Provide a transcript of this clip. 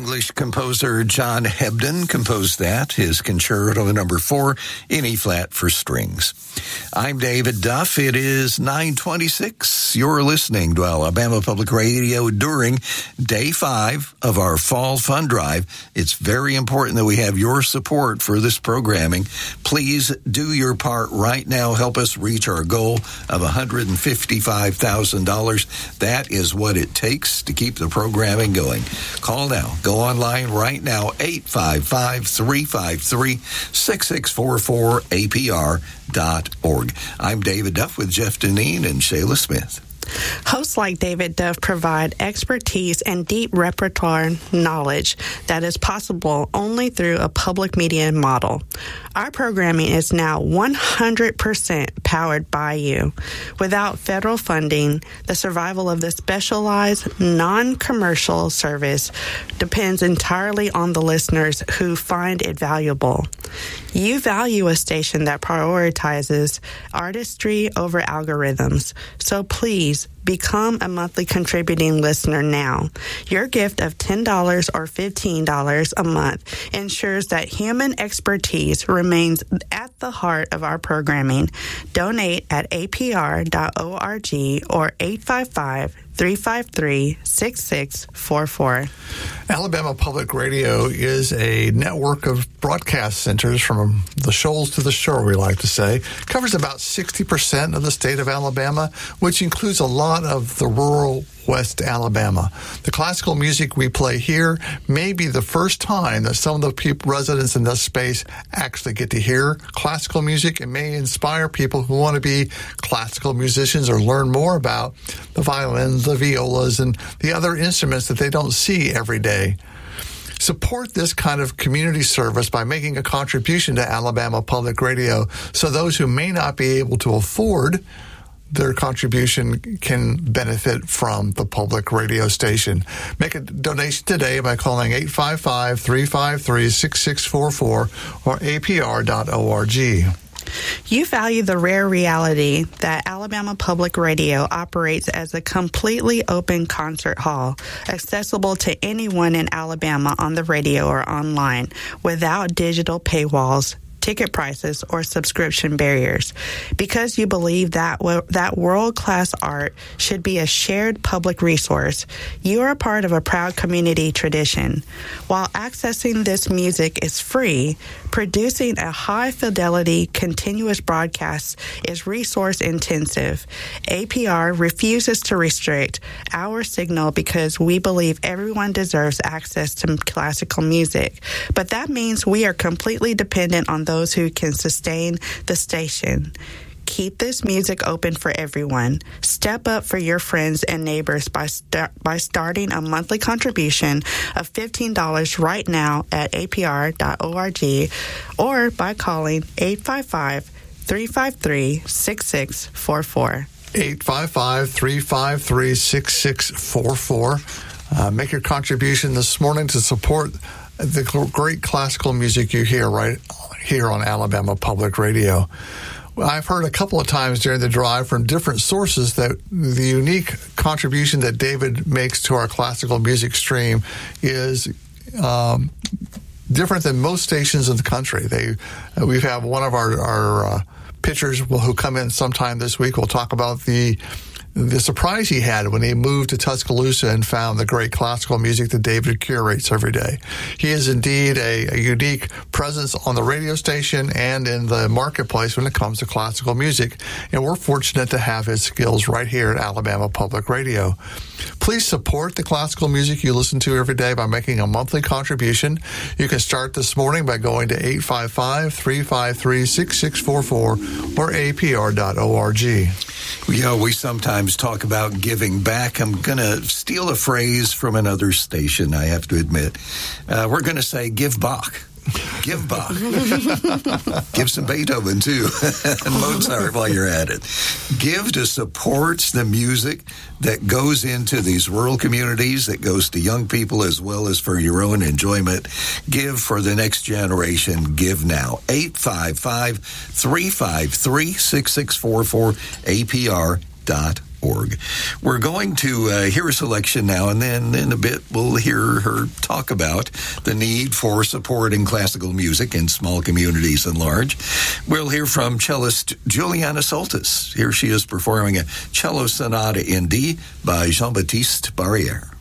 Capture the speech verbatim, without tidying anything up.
English composer John Hebden composed that, his Concerto Number Four in E flat for strings. I'm David Duff. It is nine twenty-six. You're listening to Alabama Public Radio during day five of our Fall Fund Drive. It's very important that we have your support for this programming. Please do your part right now. Help us reach our goal of one hundred fifty-five thousand dollars. That is what it takes to keep the programming going. Call now. Go online right now, eight five five, three five three, six six four four, A P R dot org. I'm David Duff with Jeff Deneen and Shayla Smith. Hosts like David Duff provide expertise and deep repertoire knowledge that is possible only through a public media model. Our programming is now one hundred percent powered by you. Without federal funding, the survival of this specialized, non-commercial service depends entirely on the listeners who find it valuable. You value a station that prioritizes artistry over algorithms, so please become a monthly contributing listener now. Your gift of ten dollars or fifteen dollars a month ensures that human expertise remains at the heart of our programming. Donate at A P R dot org or eight five five, three five three, six six four four. Alabama Public Radio is a network of broadcast centers from the shoals to the shore, we like to say. It covers about sixty percent of the state of Alabama, which includes a lot of the rural West Alabama. The classical music we play here may be the first time that some of the people, residents in this space actually get to hear classical music. It may inspire people who want to be classical musicians or learn more about the violins, the violas, and the other instruments that they don't see every day. Support this kind of community service by making a contribution to Alabama Public Radio so those who may not be able to afford their contribution can benefit from the public radio station. Make a donation today by calling eight five five, three five three, six six four four or A P R dot org. You value the rare reality that Alabama Public Radio operates as a completely open concert hall, accessible to anyone in Alabama on the radio or online, without digital paywalls, ticket prices, or subscription barriers. Because you believe that w- that world-class art should be a shared public resource, you are a part of a proud community tradition. While accessing this music is free, producing a high-fidelity, continuous broadcast is resource-intensive. A P R refuses to restrict our signal because we believe everyone deserves access to classical music. But that means we are completely dependent on those who can sustain the station. Keep this music open for everyone. Step up for your friends and neighbors by st- by starting a monthly contribution of fifteen dollars right now at A P R dot org or by calling eight five five, three five three, six six four four. eight five five, three five three, six six four four. Uh, make your contribution this morning to support the great classical music you hear right here on Alabama Public Radio. Well, I've heard a couple of times during the drive from different sources that the unique contribution that David makes to our classical music stream is um, different than most stations in the country. They, uh, we have one of our, our uh, pitchers who come in sometime this week. We'll talk about the the surprise he had when he moved to Tuscaloosa and found the great classical music that David curates every day. He is indeed a, a unique presence on the radio station and in the marketplace when it comes to classical music, and we're fortunate to have his skills right here at Alabama Public Radio. Please support the classical music you listen to every day by making a monthly contribution. You can start this morning by going to eight five five, three five three, six six four four or A P R dot org. You know, we sometimes talk about giving back. I'm going to steal a phrase from another station, I have to admit. Uh, we're going to say give back. Give Bach. Give some Beethoven, too, and Mozart while you're at it. Give to support the music that goes into these rural communities, that goes to young people as well as for your own enjoyment. Give for the next generation. Give now. eight five five, three five three, six six four four, A P R dot org. We're going to uh, hear a selection now, and then in a bit we'll hear her talk about the need for support in classical music in small communities and large. We'll hear from cellist Juliana Soltis. Here she is performing a cello sonata in D by Jean-Baptiste Barrière.